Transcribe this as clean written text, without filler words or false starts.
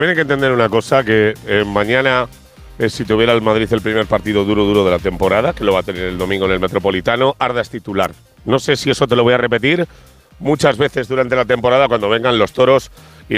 Tiene que entender una cosa, que mañana, si tuviera el Madrid el primer partido duro de la temporada, que lo va a tener el domingo en el Metropolitano, Arda es titular. No sé si eso te lo voy a repetir muchas veces durante la temporada cuando vengan los toros y